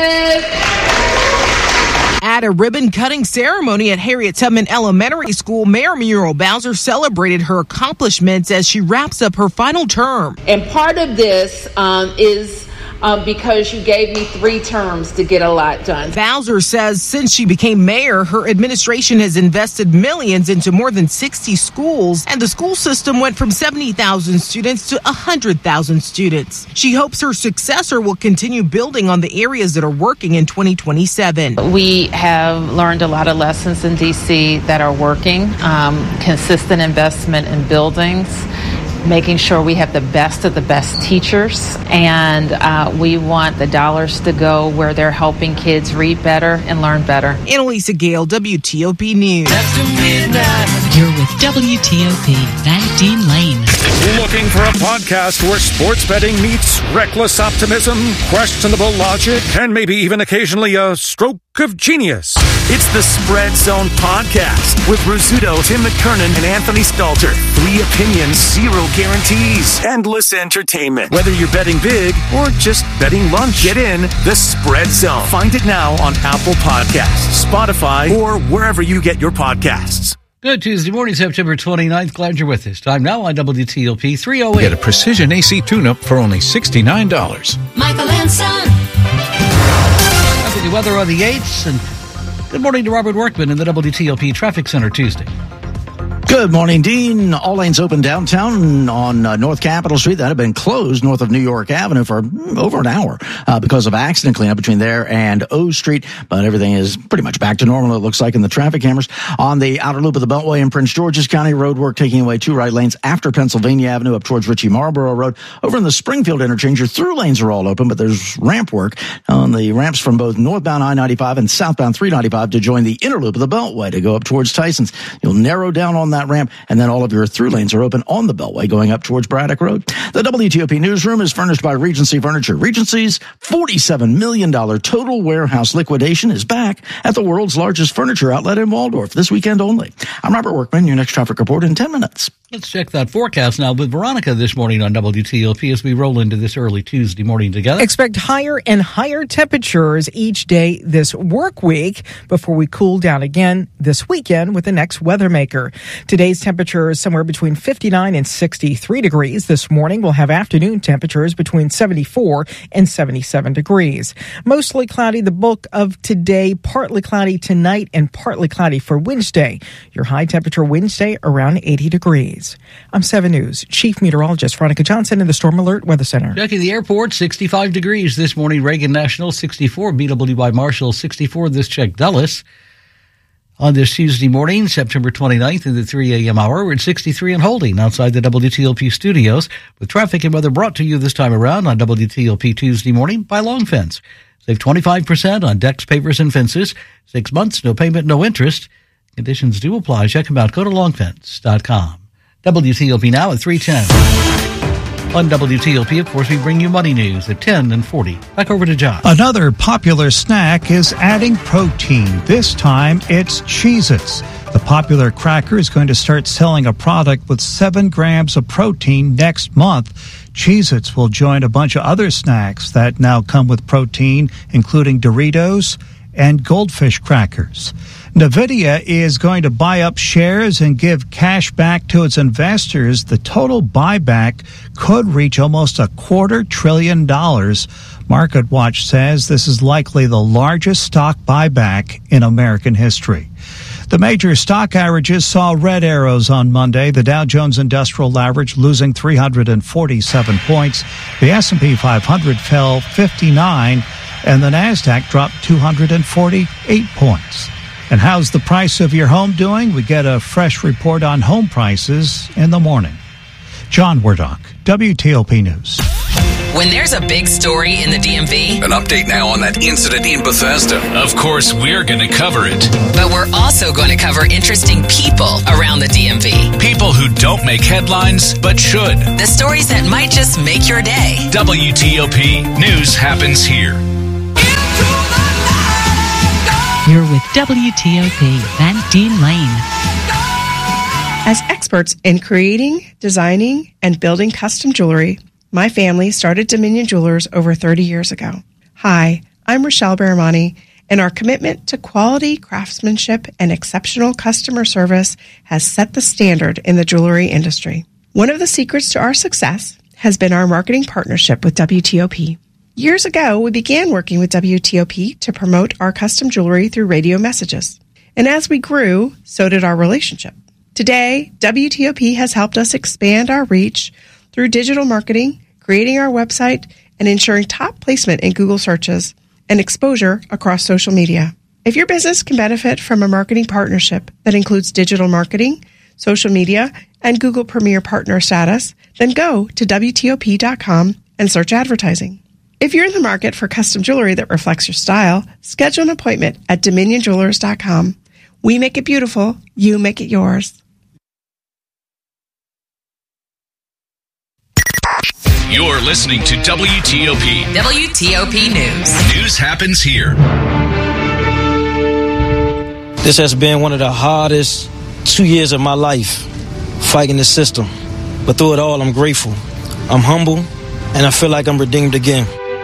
it. At a ribbon-cutting ceremony at Harriet Tubman Elementary School, Mayor Muriel Bowser celebrated her accomplishments as she wraps up her final term. And part of this is because you gave me 3 terms to get a lot done. Bowser says since she became mayor, her administration has invested millions into more than 60 schools, and the school system went from 70,000 students to 100,000 students. She hopes her successor will continue building on the areas that are working in 2027. We have learned a lot of lessons in D.C. that are working. Consistent investment in buildings, making sure we have the best of the best teachers, and we want the dollars to go where they're helping kids read better and learn better. Annalisa Gale, WTOP News. You're with WTOP. Van Dean Lane. Looking for a podcast where sports betting meets reckless optimism, questionable logic, and maybe even occasionally a stroke of genius? It's the Spread Zone Podcast with Rizzuto, Tim McKernan, and Anthony Stalter. 3 opinions, 0 guarantees. Endless entertainment. Whether you're betting big or just betting lunch, get in the Spread Zone. Find it now on Apple Podcasts, Spotify, or wherever you get your podcasts. Good Tuesday morning, September 29th. Glad you're with us. Time now on WTOP 3:08. Get a precision AC tune-up for only $69. Michael and Son. With the weather on the 8s, and good morning to Robert Workman in the WTOP Traffic Center Tuesday. Good morning, Dean. All lanes open downtown on North Capitol Street. That had been closed north of New York Avenue for over an hour because of accident cleanup between there and O Street. But everything is pretty much back to normal, it looks like, in the traffic cameras. On the outer loop of the Beltway in Prince George's County, road work taking away 2 right lanes after Pennsylvania Avenue up towards Ritchie Marlboro Road. Over in the Springfield interchange, your through lanes are all open, but there's ramp work on the ramps from both northbound I-95 and southbound 395 to join the inner loop of the Beltway to go up towards Tyson's. You'll narrow down on that ramp, and then all of your through lanes are open on the Beltway going up towards Braddock Road. The WTOP Newsroom is furnished by Regency Furniture. Regency's $47 million total warehouse liquidation is back at the world's largest furniture outlet in Waldorf this weekend only. I'm Robert Workman, your next traffic report in 10 minutes. Let's check that forecast now with Veronica this morning on WTOP as we roll into this early Tuesday morning together. Expect higher and higher temperatures each day this work week before we cool down again this weekend with the next weather maker. Today's temperature is somewhere between 59 and 63 degrees. This morning we'll have afternoon temperatures between 74 and 77 degrees. Mostly cloudy the bulk of today, partly cloudy tonight, and partly cloudy for Wednesday. Your high temperature Wednesday around 80 degrees. I'm 7 News Chief Meteorologist Veronica Johnson in the Storm Alert Weather Center. Checking the airport, 65 degrees this morning. Reagan National, 64. BWI Marshall, 64. This check Dulles. On this Tuesday morning, September 29th in the 3 a.m. hour, we're at 63 and holding outside the WTOP studios with traffic and weather brought to you this time around on WTOP Tuesday morning by Long Fence. Save 25% on decks, pavers, and fences. 6 months, no payment, no interest. Conditions do apply. Check them out. Go to longfence.com. WTOP now at 3:10. On WTOP, of course, we bring you money news at 10 and 40. Back over to John. Another popular snack is adding protein. This time, it's Cheez-Its. The popular cracker is going to start selling a product with 7 grams of protein next month. Cheez-Its will join a bunch of other snacks that now come with protein, including Doritos and Goldfish crackers. NVIDIA is going to buy up shares and give cash back to its investors. The total buyback could reach almost $250 billion. MarketWatch says this is likely the largest stock buyback in American history. The major stock averages saw red arrows on Monday. The Dow Jones Industrial Average losing 347 points. The S&P 500 fell 59, and the Nasdaq dropped 248 points. And how's the price of your home doing? We get a fresh report on home prices in the morning. John Wardock, WTOP News. When there's a big story in the DMV, an update now on that incident in Bethesda. Of course, we're going to cover it. But we're also going to cover interesting people around the DMV. People who don't make headlines, but should. The stories that might just make your day. WTOP News happens here. You're with WTOP, Van Dean Lane. As experts in creating, designing, and building custom jewelry, my family started Dominion Jewelers over 30 years ago. Hi, I'm Rochelle Baramani, and our commitment to quality, craftsmanship, and exceptional customer service has set the standard in the jewelry industry. One of the secrets to our success has been our marketing partnership with WTOP. Years ago, we began working with WTOP to promote our custom jewelry through radio messages. And as we grew, so did our relationship. Today, WTOP has helped us expand our reach through digital marketing, creating our website, and ensuring top placement in Google searches and exposure across social media. If your business can benefit from a marketing partnership that includes digital marketing, social media, and Google Premier Partner status, then go to WTOP.com and search advertising. If you're in the market for custom jewelry that reflects your style, schedule an appointment at DominionJewelers.com. We make it beautiful. You make it yours. You're listening to WTOP. WTOP News. News happens here. This has been one of the hardest 2 years of my life, fighting the system. But through it all, I'm grateful. I'm humble, and I feel like I'm redeemed again.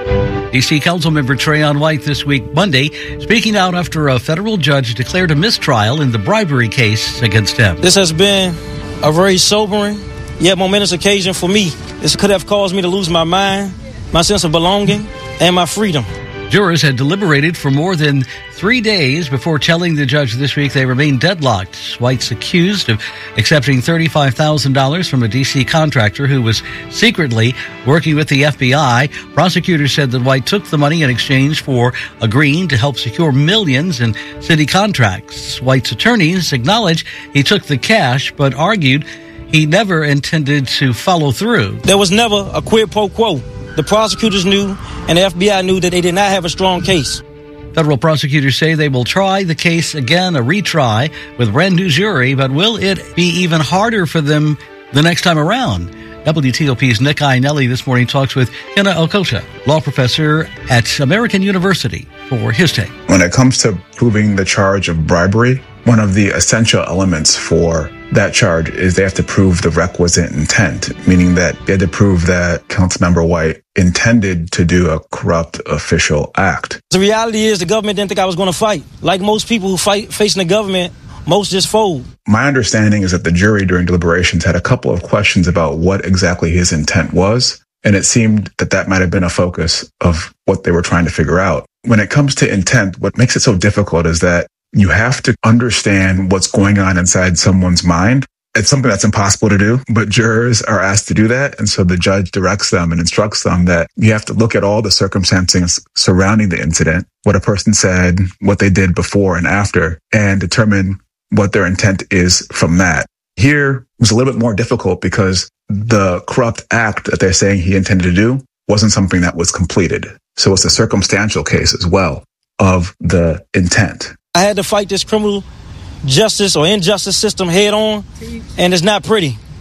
D.C. Councilmember Trayon White this week, Monday, speaking out after a federal judge declared a mistrial in the bribery case against him. This has been a very sobering, yet momentous occasion for me. This could have caused me to lose my mind, my sense of belonging, and my freedom. Jurors had deliberated for more than 3 days before telling the judge this week they remain deadlocked. White's accused of accepting $35,000 from a D.C. contractor who was secretly working with the FBI. Prosecutors said that White took the money in exchange for agreeing to help secure millions in city contracts. White's attorneys acknowledged he took the cash, but argued he never intended to follow through. There was never a quid pro quo. The prosecutors knew, and the FBI knew that they did not have a strong case. Federal prosecutors say they will try the case again, a retry, with a brand new jury, but will it be even harder for them the next time around? WTOP's Nick Iannelli this morning talks with Kenna Okosha, law professor at American University, for his take. When it comes to proving the charge of bribery, one of the essential elements for that charge is they have to prove the requisite intent, meaning that they had to prove that Councilmember White intended to do a corrupt official act. The reality is the government didn't think I was going to fight. Like most people who fight facing the government, most just fold. My understanding is that the jury during deliberations had a couple of questions about what exactly his intent was, and it seemed that that might have been a focus of what they were trying to figure out. When it comes to intent, what makes it so difficult is that you have to understand what's going on inside someone's mind. It's something that's impossible to do, but jurors are asked to do that. And so the judge directs them and instructs them that you have to look at all the circumstances surrounding the incident, what a person said, what they did before and after, and determine what their intent is from that. Here it was a little bit more difficult because the corrupt act that they're saying he intended to do wasn't something that was completed. So it's a circumstantial case as well of the intent. I had to fight this criminal justice or injustice system head on, and it's not pretty.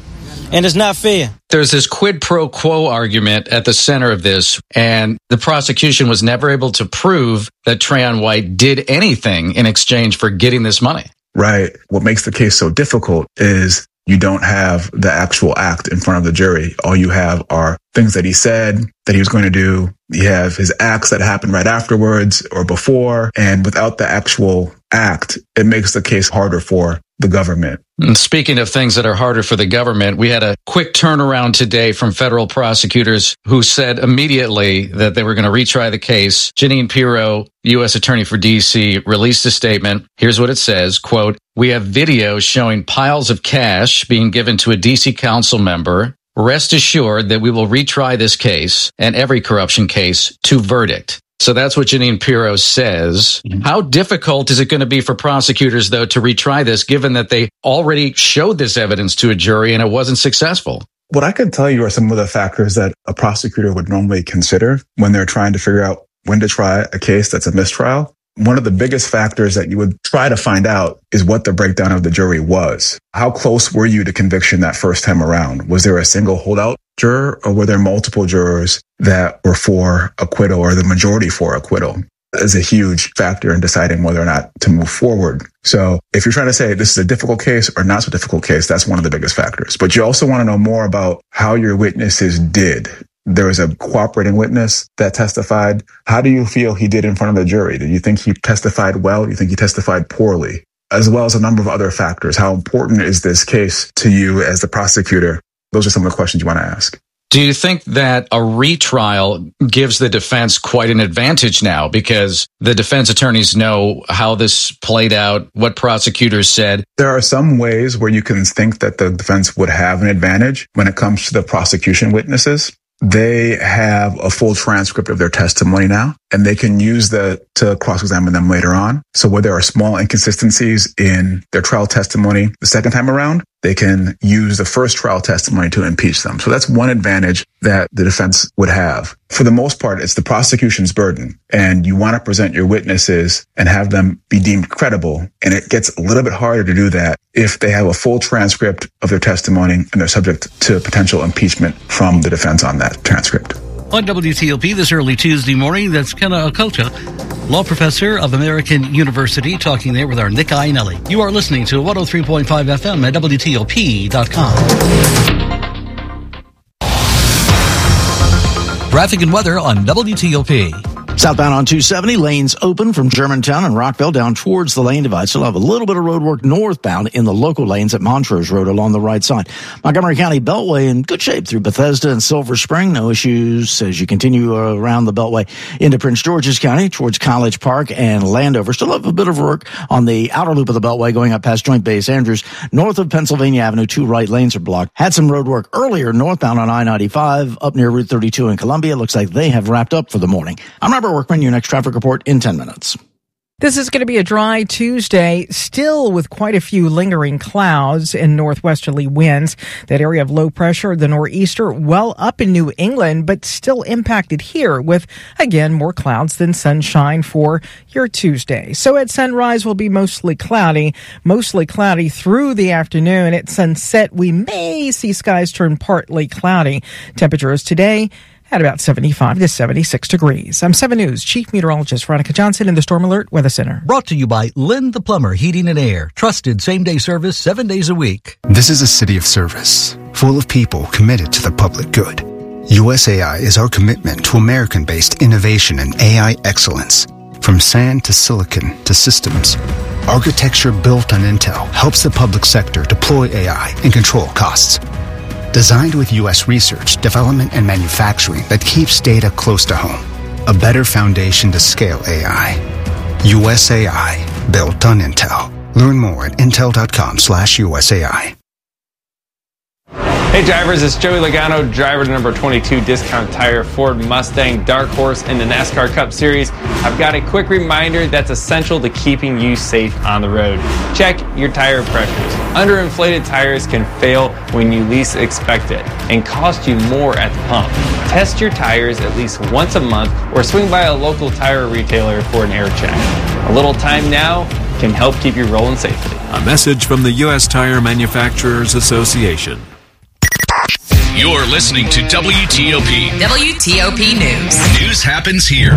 And it's not fair. There's this quid pro quo argument at the center of this, and the prosecution was never able to prove that Trayon White did anything in exchange for getting this money. Right. What makes the case so difficult is you don't have the actual act in front of the jury. All you have are things that he said that he was going to do. You have his acts that happened right afterwards or before. And without the actual act, it makes the case harder for the government. And speaking of things that are harder for the government, we had a quick turnaround today from federal prosecutors who said immediately that they were going to retry the case. Jeanine Pirro, U.S. Attorney for D.C., released a statement. Here's what it says, quote, "We have videos showing piles of cash being given to a D.C. council member. Rest assured that we will retry this case and every corruption case to verdict." So that's what Jeanine Pirro says. How difficult is it going to be for prosecutors, though, to retry this, given that they already showed this evidence to a jury and it wasn't successful? What I can tell you are some of the factors that a prosecutor would normally consider when they're trying to figure out when to try a case that's a mistrial. One of the biggest factors that you would try to find out is what the breakdown of the jury was. How close were you to conviction that first time around? Was there a single holdout juror, or were there multiple jurors that were for acquittal or the majority for acquittal? Is a huge factor in deciding whether or not to move forward. So if you're trying to say this is a difficult case or not so difficult case, that's one of the biggest factors. But you also want to know more about how your witnesses did. There was a cooperating witness that testified. How do you feel he did in front of the jury? Do you think he testified well? Do you think he testified poorly? As well as a number of other factors. How important is this case to you as the prosecutor? Those are some of the questions you want to ask. Do you think that a retrial gives the defense quite an advantage now because the defense attorneys know how this played out, what prosecutors said? There are some ways where you can think that the defense would have an advantage when it comes to the prosecution witnesses. They have a full transcript of their testimony now, and they can use that to cross-examine them later on. So where there are small inconsistencies in their trial testimony the second time around, they can use the first trial testimony to impeach them. So that's one advantage that the defense would have. For the most part, it's the prosecution's burden, and you want to present your witnesses and have them be deemed credible. And it gets a little bit harder to do that if they have a full transcript of their testimony and they're subject to potential impeachment from the defense on that transcript. On WTOP this early Tuesday morning, that's Kenna Okocha, law professor of American University, talking there with our Nick Iannelli. You are listening to 103.5 FM at WTOP.com. Traffic and weather on WTOP. Southbound on 270, lanes open from Germantown and Rockville down towards the lane divide. Still have a little bit of road work northbound in the local lanes at Montrose Road along the right side. Montgomery County Beltway in good shape through Bethesda and Silver Spring. No issues as you continue around the Beltway into Prince George's County towards College Park and Landover. Still have a bit of work on the outer loop of the Beltway going up past Joint Base Andrews. North of Pennsylvania Avenue, 2 right lanes are blocked. Had some road work earlier northbound on I-95 up near Route 32 in Columbia. Looks like they have wrapped up for the morning. I'm Robert Workman, your next traffic report in 10 minutes. This is going to be a dry Tuesday, still with quite a few lingering clouds and northwesterly winds. That area of low pressure, the nor'easter, well up in New England, but still impacted here with, again, more clouds than sunshine for your Tuesday. So at sunrise, will be mostly cloudy through the afternoon. At sunset, we may see skies turn partly cloudy. Temperatures today at about 75 to 76 degrees. I'm 7 News Chief Meteorologist Veronica Johnson in the Storm Alert Weather Center. Brought to you by Lynn the Plumber Heating and Air. Trusted same-day service 7 days a week. This is a city of service, full of people committed to the public good. USAI is our commitment to American-based innovation and AI excellence. From sand to silicon to systems, architecture built on Intel helps the public sector deploy AI and control costs. Designed with U.S. research, development, and manufacturing that keeps data close to home. A better foundation to scale AI. USAI, built on Intel. Learn more at intel.com/USAI. Hey drivers, it's Joey Logano, driver to number 22 Discount Tire Ford Mustang Dark Horse in the NASCAR Cup Series. I've got a quick reminder that's essential to keeping you safe on the road. Check your tire pressures. Underinflated tires can fail when you least expect it and cost you more at the pump. Test your tires at least once a month or swing by a local tire retailer for an air check. A little time now can help keep you rolling safely. A message from the U.S. Tire Manufacturers Association. You're listening to WTOP. WTOP News. News happens here.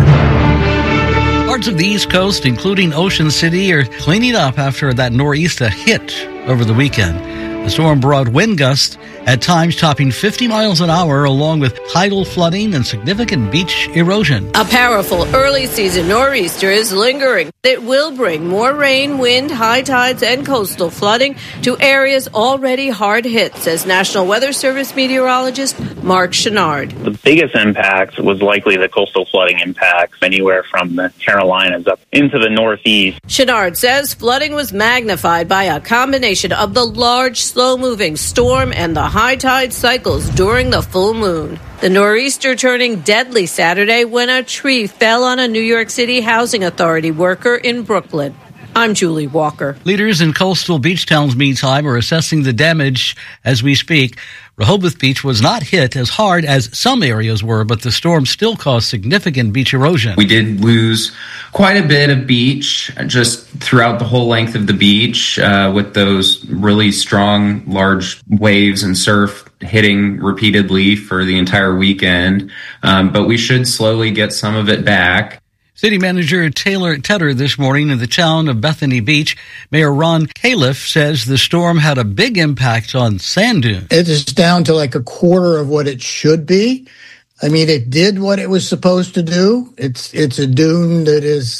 Parts of the East Coast, including Ocean City, are cleaning up after that nor'easter hit over the weekend. The storm brought wind gusts at times topping 50 miles an hour, along with tidal flooding and significant beach erosion. A powerful early season nor'easter is lingering. It will bring more rain, wind, high tides, and coastal flooding to areas already hard hit, says National Weather Service meteorologist Mark Chenard. The biggest impact was likely the coastal flooding impacts, anywhere from the Carolinas up into the Northeast. Chenard says flooding was magnified by a combination of the large, slow-moving storm and the high tide cycles during the full moon. The nor'easter turning deadly Saturday when a tree fell on a New York City Housing Authority worker in Brooklyn. I'm Julie Walker. Leaders in coastal beach towns, meantime, are assessing the damage as we speak. Rehoboth Beach was not hit as hard as some areas were, but the storm still caused significant beach erosion. We did lose quite a bit of beach just throughout the whole length of the beach with those really strong, large waves and surf hitting repeatedly for the entire weekend. But we should slowly get some of it back. City Manager Taylor Tedder this morning in the town of Bethany Beach. Mayor Ron Califf says the storm had a big impact on sand dunes. It is down to like a quarter of what it should be. I mean, it did what it was supposed to do. It's a dune that is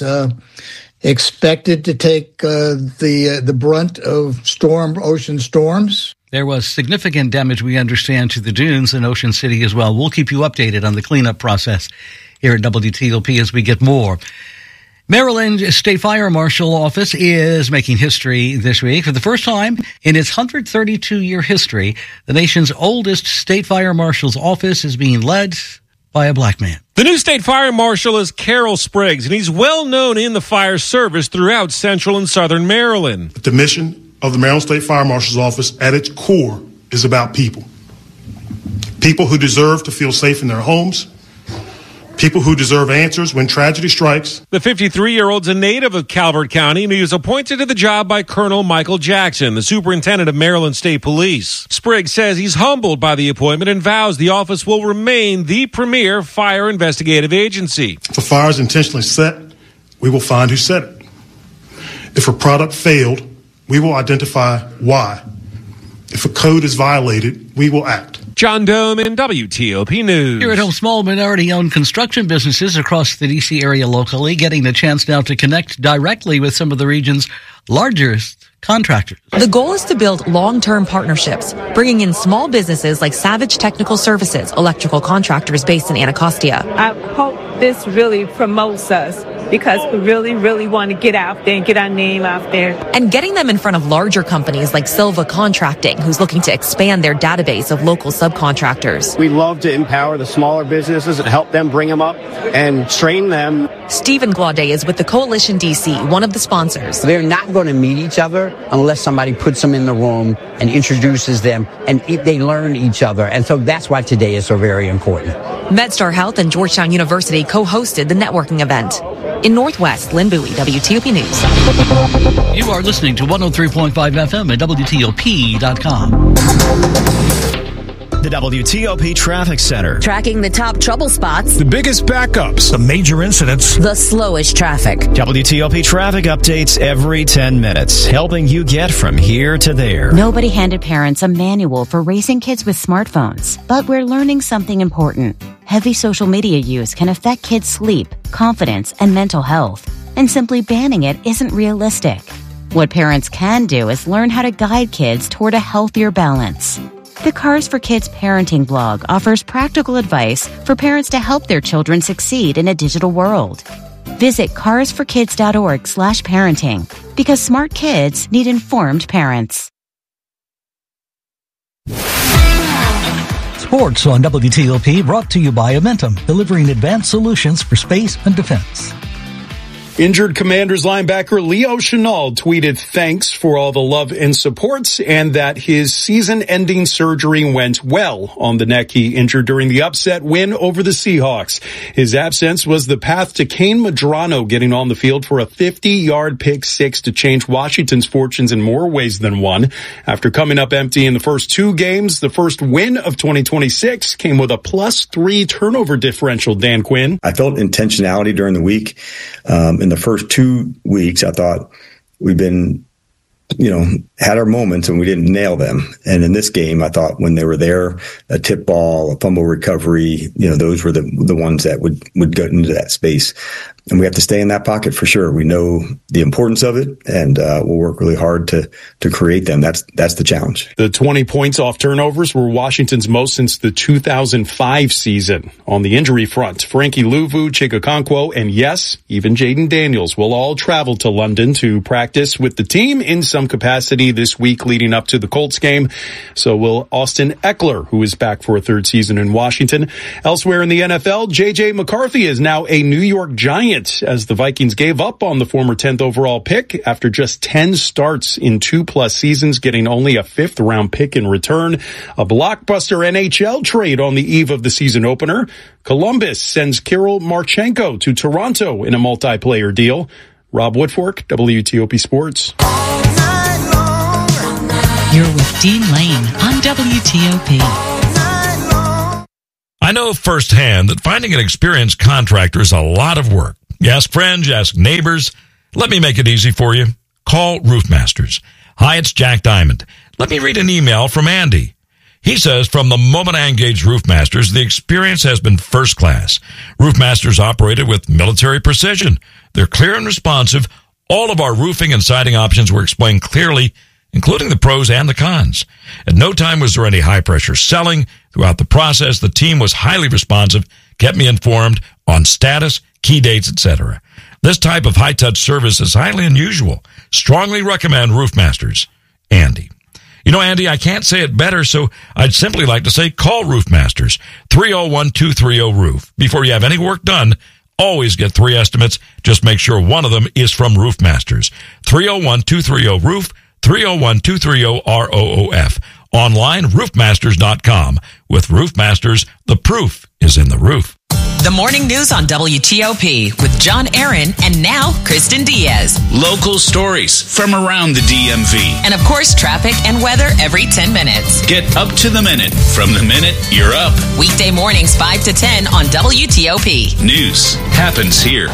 expected to take the brunt of ocean storms. There was significant damage, we understand, to the dunes in Ocean City as well. We'll keep you updated on the cleanup process here at WTOP as we get more. Maryland State Fire Marshal Office is making history this week. For the first time in its 132-year history, the nation's oldest State Fire Marshal's office is being led by a black man. The new State Fire Marshal is Carol Spriggs, and he's well known in the fire service throughout central and southern Maryland. The mission of the Maryland State Fire Marshal's office at its core is about people. People who deserve to feel safe in their homes. People who deserve answers when tragedy strikes. The 53-year-old's a native of Calvert County, and he was appointed to the job by Colonel Michael Jackson, the superintendent of Maryland State Police. Spriggs says he's humbled by the appointment and vows the office will remain the premier fire investigative agency. If a fire is intentionally set, we will find who set it. If a product failed, we will identify why. If a code is violated, we will act. John Doman, WTOP News. Here at home, small minority-owned construction businesses across the D.C. area locally getting a chance now to connect directly with some of the region's largest contractors. The goal is to build long-term partnerships, bringing in small businesses like Savage Technical Services, electrical contractors based in Anacostia. I hope this really promotes us because we really want to get out there and get our name out there. And getting them in front of larger companies like Silva Contracting, who's looking to expand their database of local subcontractors. We love to empower the smaller businesses and help them bring them up and train them. Stephen Glaudet is with the Coalition DC, one of the sponsors. They're not going to meet each other unless somebody puts them in the room and introduces them, and they learn each other. And so that's why today is so very important. MedStar Health and Georgetown University co-hosted the networking event. In Northwest, Lynn Bowie, WTOP News. You are listening to 103.5 FM at WTOP.com. The WTOP Traffic Center. Tracking the top trouble spots. The biggest backups. The major incidents. The slowest traffic. WTOP traffic updates every 10 minutes, helping you get from here to there. Nobody handed parents a manual for raising kids with smartphones, but we're learning something important. Heavy social media use can affect kids' sleep, confidence, and mental health, and simply banning it isn't realistic. What parents can do is learn how to guide kids toward a healthier balance. The Cars for Kids parenting blog offers practical advice for parents to help their children succeed in a digital world. Visit carsforkids.org/parenting because smart kids need informed parents. Sports on WTOP brought to you by Amentum, delivering advanced solutions for space and defense. Injured Commanders linebacker Leo Chenal tweeted thanks for all the love and support and that his season-ending surgery went well on the neck he injured during the upset win over the Seahawks. His absence was the path to Kane Medrano getting on the field for a 50-yard pick six to change Washington's fortunes in more ways than one. After coming up empty in the first two games, the first win of 2026 came with a +3 turnover differential, Dan Quinn. I felt intentionality during the week. In the first 2 weeks, I thought we've been, had our moments and we didn't nail them. And in this game, I thought when they were there, a tip ball, a fumble recovery, those were the ones that would go into that space. And we have to stay in that pocket for sure. We know the importance of it, and we'll work really hard to create them. That's the challenge. The 20 points off turnovers were Washington's most since the 2005 season. On the injury front, Frankie Luvu, Chig Okonkwo, and yes, even Jaden Daniels will all travel to London to practice with the team in some capacity this week leading up to the Colts game. So will Austin Eckler, who is back for a third season in Washington. Elsewhere in the NFL, J.J. McCarthy is now a New York Giant as the Vikings gave up on the former 10th overall pick after just 10 starts in 2+ seasons, getting only a 5th round pick in return. A blockbuster NHL trade on the eve of the season opener. Columbus sends Kirill Marchenko to Toronto in a multiplayer deal. Rob Woodfork, WTOP Sports. You're with Dean Lane on WTOP. I know firsthand that finding an experienced contractor is a lot of work. You ask friends, you ask neighbors. Let me make it easy for you. Call Roofmasters. Hi, it's Jack Diamond. Let me read an email from Andy. He says, from the moment I engaged Roofmasters, the experience has been first class. Roofmasters operated with military precision. They're clear and responsive. All of our roofing and siding options were explained clearly, including the pros and the cons. At no time was there any high-pressure selling. Throughout the process, the team was highly responsive, kept me informed on status, key dates, etc. This type of high-touch service is highly unusual. Strongly recommend Roofmasters. Andy. Andy, I can't say it better, so I'd simply like to say call Roofmasters. 301-230-ROOF. Before you have any work done, always get 3 estimates. Just make sure one of them is from Roofmasters. 301-230-ROOF. 301-230-ROOF. Online, roofmasters.com. With Roofmasters, the proof is in the roof. The morning news on WTOP with John Aaron and now Kristen Diaz. Local stories from around the DMV. And of course, traffic and weather every 10 minutes. Get up to the minute from the minute you're up. Weekday mornings 5 to 10 on WTOP. News happens here.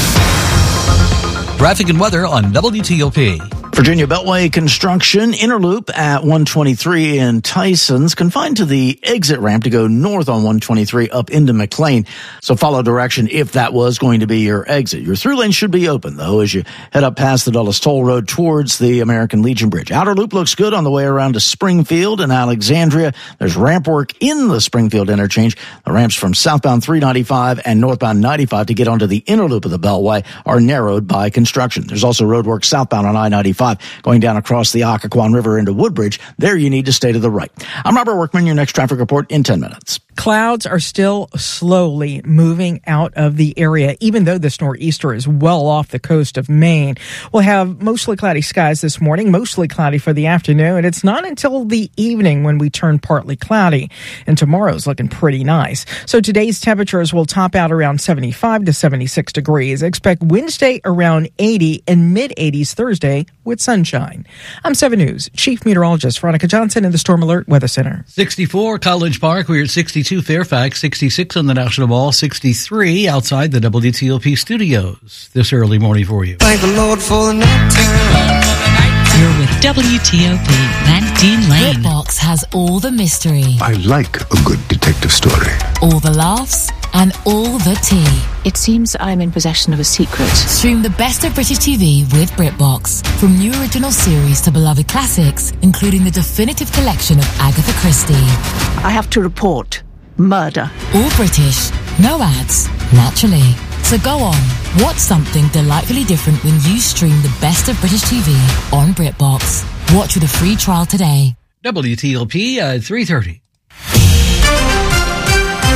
Traffic and weather on WTOP. Virginia Beltway construction, inner loop at 123 in Tysons, confined to the exit ramp to go north on 123 up into McLean. So follow direction if that was going to be your exit. Your through lane should be open, though, as you head up past the Dulles Toll Road towards the American Legion Bridge. Outer loop looks good on the way around to Springfield and Alexandria. There's ramp work in the Springfield interchange. The ramps from southbound 395 and northbound 95 to get onto the inner loop of the Beltway are narrowed by construction. There's also road work southbound on I-95 going down across the Occoquan River into Woodbridge. There you need to stay to the right. I'm Robert Workman, your next traffic report in 10 minutes. Clouds are still slowly moving out of the area, even though this nor'easter is well off the coast of Maine. We'll have mostly cloudy skies this morning, mostly cloudy for the afternoon. It's not until the evening when we turn partly cloudy, and tomorrow's looking pretty nice. So today's temperatures will top out around 75 to 76 degrees. Expect Wednesday around 80 and mid-80s Thursday with sunshine. I'm 7 News Chief Meteorologist Veronica Johnson in the Storm Alert Weather Center. 64 College Park. We're at 62 Fairfax, 66 on the National Mall, 63 outside the WTOP studios this early morning for you. Thank the Lord for the night time. You're with WTOP and Dean Lane. BritBox has all the mystery. I like a good detective story. All the laughs and all the tea. It seems I'm in possession of a secret. Stream the best of British TV with BritBox. From new original series to beloved classics, including the definitive collection of Agatha Christie. I have to report murder. All British, no ads, naturally. So go on, watch something delightfully different when you stream the best of British TV on BritBox. Watch with a free trial today. WTOP 3:30.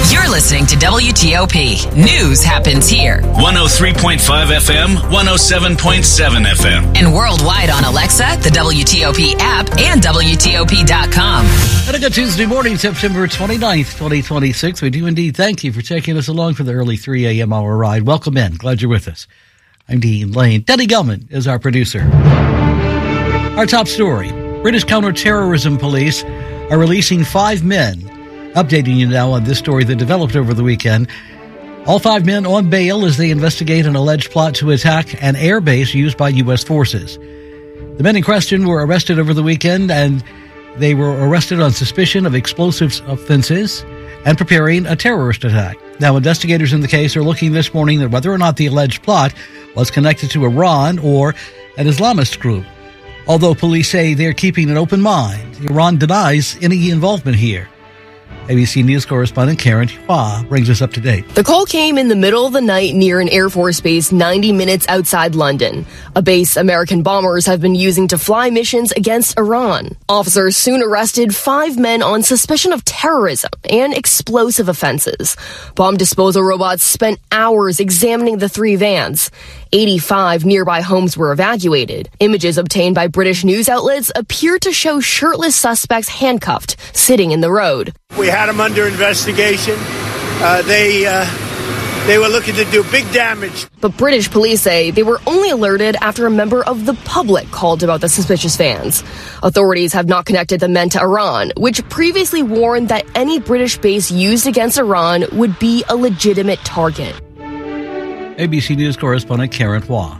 You're listening to WTOP. News happens here. 103.5 FM, 107.7 FM. And worldwide on Alexa, the WTOP app, and WTOP.com. And a good Tuesday morning, September 29th, 2026. We do indeed thank you for taking us along for the early 3 a.m. hour ride. Welcome in. Glad you're with us. I'm Dean Lane. Denny Gelman is our producer. Our top story. British counterterrorism police are releasing 5 men. Updating you now on this story that developed over the weekend. All 5 men on bail as they investigate an alleged plot to attack an air base used by U.S. forces. The men in question were arrested over the weekend, and they were arrested on suspicion of explosives offenses and preparing a terrorist attack. Now, investigators in the case are looking this morning at whether or not the alleged plot was connected to Iran or an Islamist group. Although police say they're keeping an open mind, Iran denies any involvement here. ABC News correspondent Karen Hua brings us up to date. The call came in the middle of the night near an Air Force base 90 minutes outside London, a base American bombers have been using to fly missions against Iran. Officers soon arrested 5 men on suspicion of terrorism and explosive offenses. Bomb disposal robots spent hours examining the 3 vans. 85 nearby homes were evacuated. Images obtained by British news outlets appear to show shirtless suspects handcuffed, sitting in the road. We had them under investigation. They were looking to do big damage. But British police say they were only alerted after a member of the public called about the suspicious vans. Authorities have not connected the men to Iran, which previously warned that any British base used against Iran would be a legitimate target. ABC News correspondent Karen Hua.